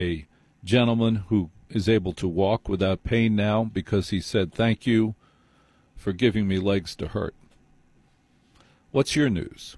a gentleman who is able to walk without pain now because he said, "Thank you for giving me legs to hurt." What's your news?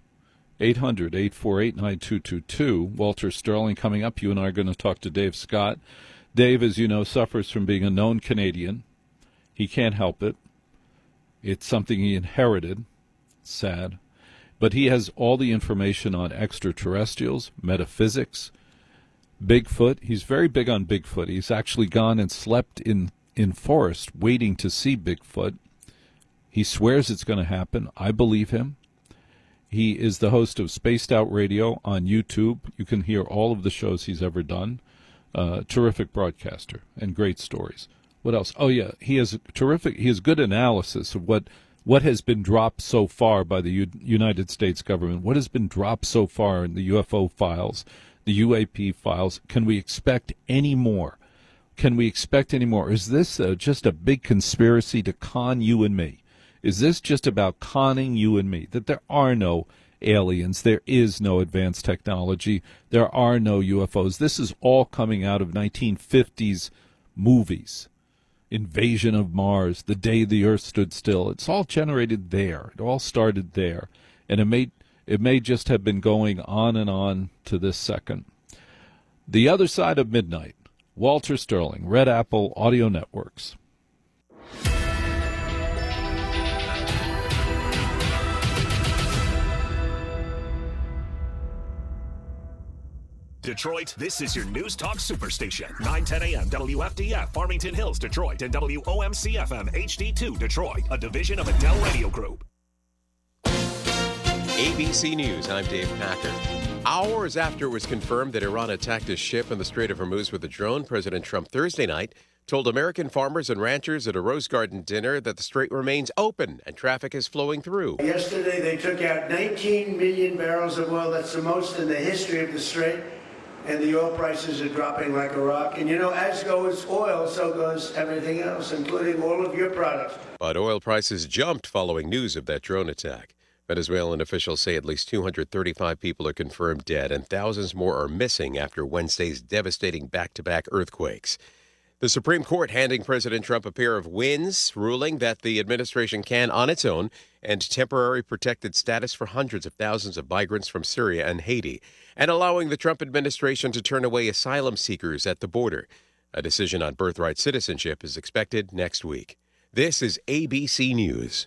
800-848-9222. Walter Sterling coming up. You and I are going to talk to Dave Scott. Dave, as you know, suffers from being a known Canadian. He can't help it. It's something he inherited. Sad. But he has all the information on extraterrestrials, metaphysics, Bigfoot. He's very big on Bigfoot. He's actually gone and slept in forest waiting to see Bigfoot. He swears it's going to happen. I believe him. He is the host of Spaced Out Radio on YouTube. You can hear all of the shows he's ever done. Terrific broadcaster and great stories. What else? Oh, yeah, he has good analysis of what has been dropped so far by the United States government. What has been dropped so far in the UFO files, the UAP files? Can we expect any more? Can we expect any more? Is this just a big conspiracy to con you and me? Is this just about conning you and me, that there are no aliens, there is no advanced technology, there are no UFOs? This is all coming out of 1950s movies. Invasion of Mars, The Day the Earth Stood Still. It's all generated there. It all started there. And it may just have been going on and on to this second. The Other Side of Midnight. Walter Sterling, Red Apple Audio Networks. Detroit, this is your News Talk Superstation. 9:10 a.m. WFDF, Farmington Hills, Detroit, and WOMC-FM HD2, Detroit, a division of Adele Radio Group. ABC News, I'm Dave Packer. Hours after it was confirmed that Iran attacked a ship in the Strait of Hormuz with a drone, President Trump Thursday night told American farmers and ranchers at a Rose Garden dinner that the strait remains open and traffic is flowing through. Yesterday, they took out 19 million barrels of oil. That's the most in the history of the strait. And the oil prices are dropping like a rock. And, you know, as goes oil, so goes everything else, including all of your products. But oil prices jumped following news of that drone attack. Venezuelan officials say at least 235 people are confirmed dead and thousands more are missing after Wednesday's devastating back-to-back earthquakes. The Supreme Court handing President Trump a pair of wins, ruling that the administration can, on its own, end temporary protected status for hundreds of thousands of migrants from Syria and Haiti, and allowing the Trump administration to turn away asylum seekers at the border. A decision on birthright citizenship is expected next week. This is ABC News.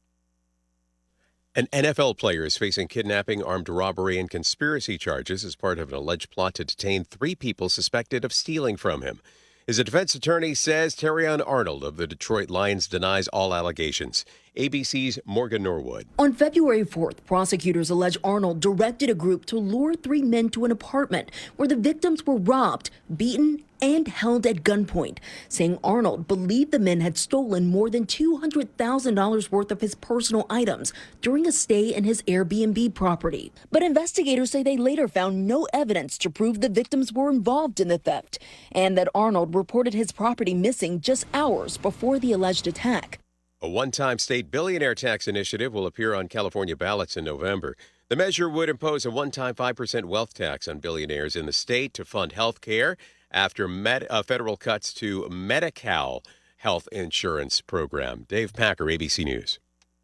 An NFL player is facing kidnapping, armed robbery, and conspiracy charges as part of an alleged plot to detain 3 people suspected of stealing from him. His defense attorney says Terrion Arnold of the Detroit Lions denies all allegations. ABC's Morgan Norwood. On February 4th, prosecutors allege Arnold directed a group to lure 3 men to an apartment where the victims were robbed, beaten, and held at gunpoint, saying Arnold believed the men had stolen more than $200,000 worth of his personal items during a stay in his Airbnb property. But investigators say they later found no evidence to prove the victims were involved in the theft, and that Arnold reported his property missing just hours before the alleged attack. A one-time state billionaire tax initiative will appear on California ballots in November. The measure would impose a one-time 5% wealth tax on billionaires in the state to fund health care after federal cuts to Medi-Cal health insurance program. Dave Packer, ABC News.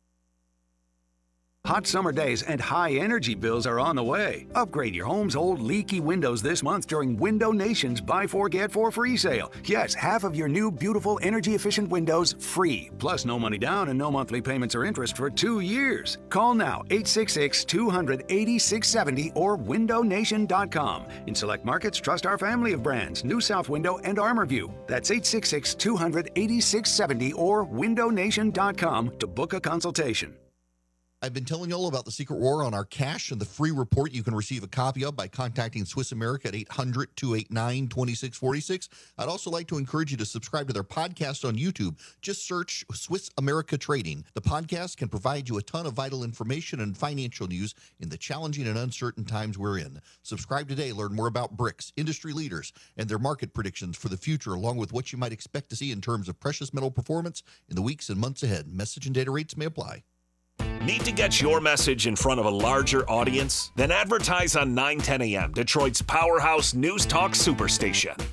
Hot summer days and high energy bills are on the way. Upgrade your home's old leaky windows this month during Window Nation's Buy 4 Get 4 free sale. Yes, half of your new beautiful energy efficient windows free. Plus no money down and no monthly payments or interest for 2 years. Call now 866-200-8670 or windownation.com. In select markets, trust our family of brands, New South Window and ArmorView. That's 866-200-8670 or windownation.com to book a consultation. I've been telling you all about the Secret War on our cash and the free report you can receive a copy of by contacting Swiss America at 800-289-2646. I'd also like to encourage you to subscribe to their podcast on YouTube. Just search Swiss America Trading. The podcast can provide you a ton of vital information and financial news in the challenging and uncertain times we're in. Subscribe today. Learn more about BRICS, industry leaders, and their market predictions for the future, along with what you might expect to see in terms of precious metal performance in the weeks and months ahead. Message and data rates may apply. Need to get your message in front of a larger audience? Then advertise on 910 AM, Detroit's powerhouse News Talk Superstation.